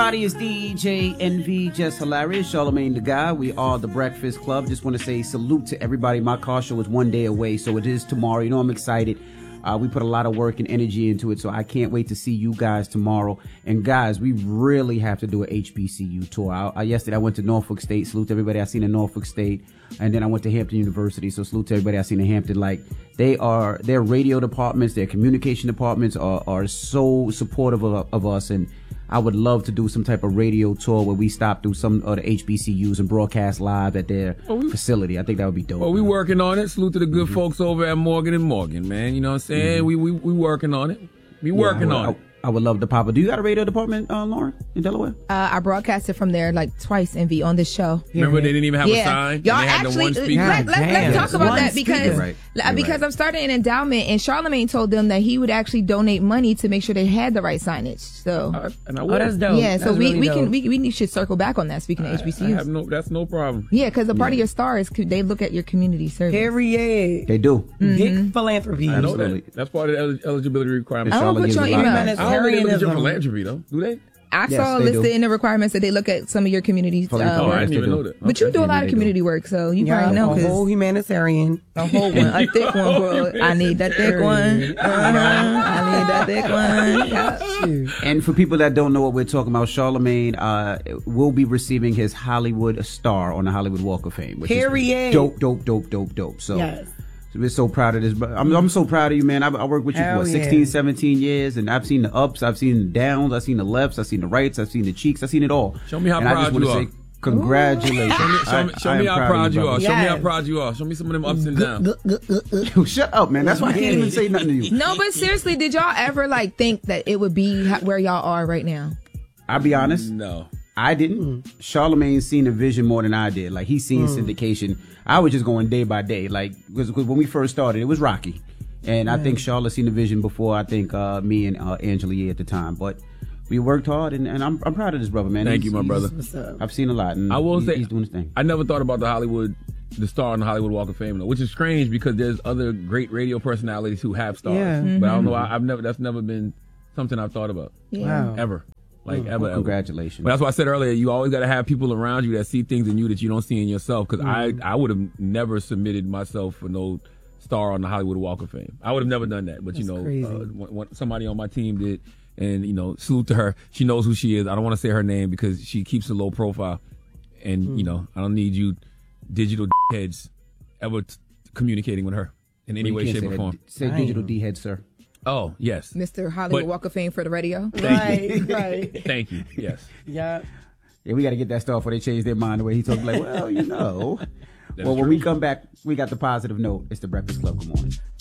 everybody, it's DJ NV, just hilarious. Charlamagne the Guy. We are the Breakfast Club. Just want to say salute to everybody. My car show is one day away, so it is tomorrow. You know, I'm excited. We put a lot of work and energy into it, so I can't wait to see you guys tomorrow. And guys, we really have to do an HBCU tour. Yesterday I went to Norfolk State. Salute to everybody I seen in Norfolk State. And then I went to Hampton University. So salute to everybody I seen in Hampton. Like, their radio departments, their communication departments are so supportive of us. And I would love to do some type of radio tour where we stop through some of the HBCUs and broadcast live at their facility. I think that would be dope. Well, we working on it. Salute to the good folks over at Morgan & Morgan, man. You know what I'm saying? We working on it. We working on it. I would love to pop it. Do you got a radio department, Lauren, in Delaware? I broadcasted from there like twice, Envy, on this show. Remember, they didn't even have a sign? Y'all actually, let's talk about that because I'm starting an endowment, and Charlamagne told them that he would actually donate money to make sure they had the right signage. So, that's dope. Yeah, so really we should circle back on that, speaking of HBCUs. That's no problem. Yeah, because a part of your star is they look at your community service. Period. They do. Big philanthropy. I know that. That's part of the eligibility requirements. I will put your email. I don't think they look at your philanthropy, though. Do they? I saw listed in the requirements that they look at some of your community I didn't even know that. But you do a lot of community work, so you probably know. A whole humanitarian. A whole one. A thick one, bro. I need that thick one. I need that thick one. Yeah. And for people that don't know what we're talking about, Charlamagne will be receiving his Hollywood star on the Hollywood Walk of Fame. Which is dope. So. Yes. So we're so proud of this. I'm so proud of you, man. I worked with you for 16, 17 years, and I've seen the ups, I've seen the downs, I've seen the lefts, I've seen the rights, I've seen the cheeks, I've seen it all. Show me how proud you are. Congratulations. Show me how proud you are. Show me how proud you are. Show me some of them ups and downs. Shut up, man. That's why I can't even say nothing to you. No, but seriously, did y'all ever think that it would be where y'all are right now? I'll be honest. No. I didn't. Charlamagne seen the vision more than I did. Like, he's seen syndication. I was just going day by day. Like, because when we first started, it was rocky. And I think Charlotte seen the vision before, I think, me and Angela Yee at the time. But we worked hard, and I'm proud of this brother, man. Thank you, my brother. I've seen a lot, and I will say, he's doing his thing. I never thought about the star on the Hollywood Walk of Fame, though, which is strange because there's other great radio personalities who have stars. Yeah. But I don't know. That's never been something I've thought about. Yeah. Ever. Ever. Congratulations. But that's why I said earlier, you always got to have people around you that see things in you that you don't see in yourself. Because I would have never submitted myself for no star on the Hollywood Walk of Fame. I would have never done that. But, somebody on my team did. And, salute to her. She knows who she is. I don't want to say her name because she keeps a low profile. And, I don't need you digital heads ever communicating with her in any way, shape, or form. Say digital D-head, sir. Oh, yes. Mr. Hollywood Walk of Fame for the radio. Right. Thank you. Yes. Yeah. Yeah, we got to get that stuff before they change their mind the way he talks. Like, well, That's when we come back, we got the positive note. It's the Breakfast Club. Good morning.